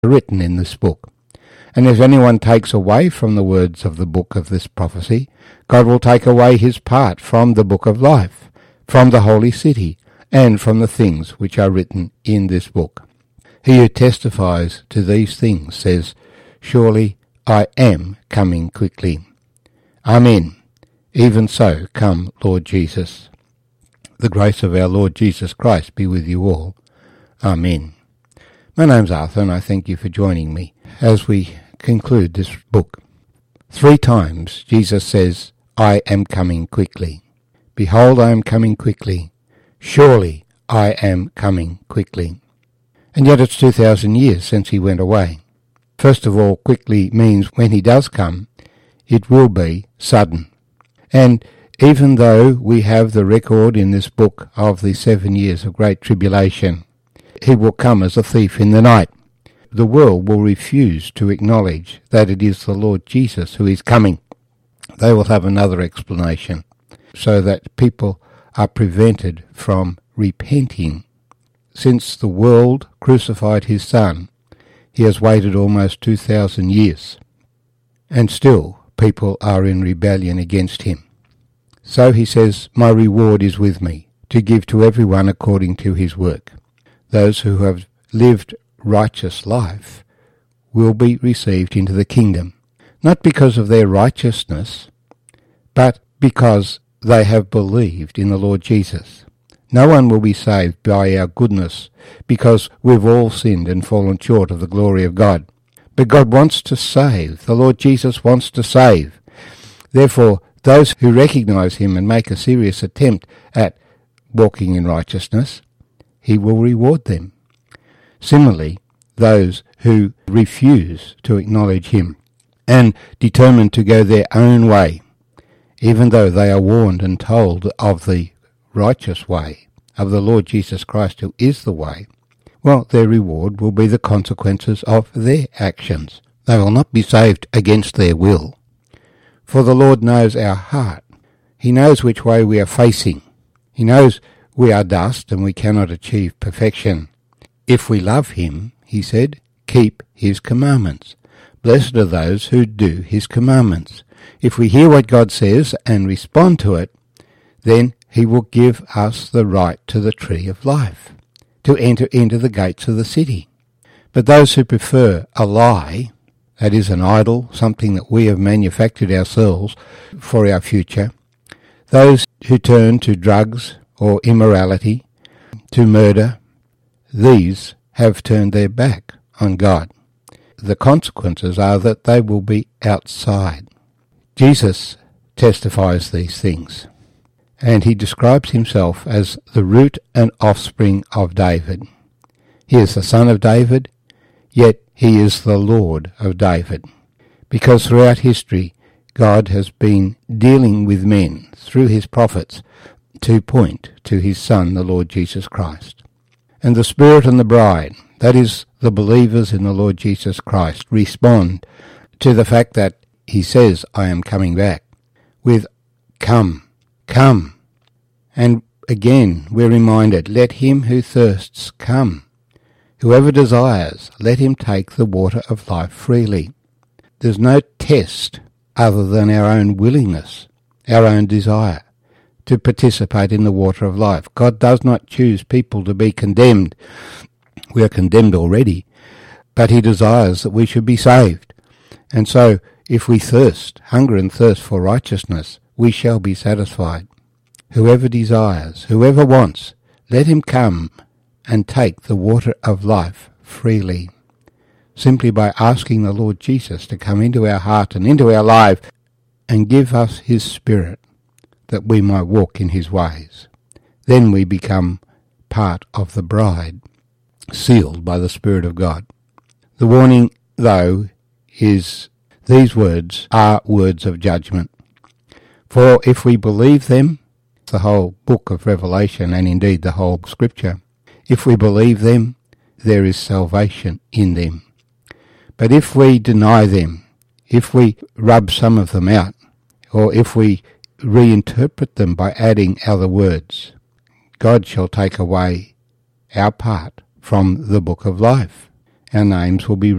written in this book. And if anyone takes away from the words of the book of this prophecy, God will take away his part from the book of life, from the holy city, and from the things which are written in this book. He who testifies to these things says, Surely I am coming quickly. Amen. Even so, come, Lord Jesus. The grace of our Lord Jesus Christ be with you all. Amen. My name's Arthur, and I thank you for joining me as we conclude this book. 3 times Jesus says, I am coming quickly. Behold, I am coming quickly. Surely I am coming quickly. And yet it's 2,000 years since he went away. First of all, quickly means when he does come, it will be sudden. And even though we have the record in this book of the 7 years of great tribulation, he will come as a thief in the night. The world will refuse to acknowledge that it is the Lord Jesus who is coming. They will have another explanation, so that people are prevented from repenting. Since the world crucified his Son, he has waited almost 2,000 years, and still people are in rebellion against him. So he says, My reward is with me, to give to everyone according to his work. Those who have lived righteous life will be received into the kingdom, not because of their righteousness, but because they have believed in the Lord Jesus. No one will be saved by our goodness, because we've all sinned and fallen short of the glory of God. But God wants to save. The Lord Jesus wants to save. Therefore, those who recognize him and make a serious attempt at walking in righteousness, he will reward them. Similarly, those who refuse to acknowledge him and determine to go their own way, even though they are warned and told of the righteous way of the Lord Jesus Christ, who is the way, well, their reward will be the consequences of their actions. They will not be saved against their will. For the Lord knows our heart. He knows which way we are facing. He knows we are dust and we cannot achieve perfection. If we love him, he said, keep his commandments. Blessed are those who do his commandments. If we hear what God says and respond to it, then he will give us the right to the tree of life, to enter into the gates of the city. But those who prefer a lie, that is an idol, something that we have manufactured ourselves for our future, those who turn to drugs or immorality, to murder, these have turned their back on God. The consequences are that they will be outside. Jesus testifies these things, and he describes himself as the root and offspring of David. He is the son of David, yet he is the Lord of David, because throughout history God has been dealing with men through his prophets to point to his Son, the Lord Jesus Christ. And the Spirit and the bride, that is, the believers in the Lord Jesus Christ, respond to the fact that he says, I am coming back, with come, come. And again we're reminded, let him who thirsts come. Whoever desires, let him take the water of life freely. There's no test other than our own willingness, our own desire to participate in the water of life. God does not choose people to be condemned. We are condemned already, but he desires that we should be saved. And so, if we hunger and thirst for righteousness, we shall be satisfied. Whoever desires, whoever wants, let him come and take the water of life freely. Simply by asking the Lord Jesus to come into our heart and into our life and give us his Spirit, that we might walk in his ways. Then we become part of the bride, sealed by the Spirit of God. The warning, though, is these words are words of judgment. For if we believe them, the whole book of Revelation, and indeed the whole Scripture, if we believe them, there is salvation in them. But if we deny them, if we rub some of them out, or if we reinterpret them by adding other words, God shall take away our part from the book of life, our names will be